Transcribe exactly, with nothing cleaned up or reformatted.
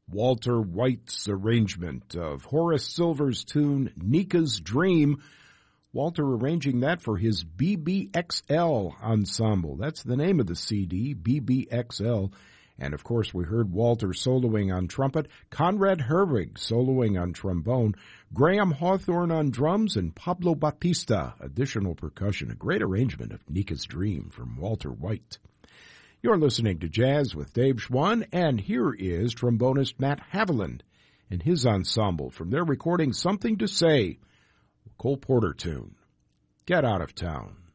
Walter White's arrangement of Horace Silver's tune, Nika's Dream. Walter arranging that for his B B X L ensemble. That's the name of the C D, B B X L. And, of course, we heard Walter soloing on trumpet, Conrad Herwig soloing on trombone, Graham Hawthorne on drums, and Pablo Batista, additional percussion. A great arrangement of Nika's Dream from Walter White. You're listening to Jazz with Dave Schwann, and here is trombonist Matt Haviland and his ensemble from their recording Something to Say, Cole Porter tune, Get Out of Town.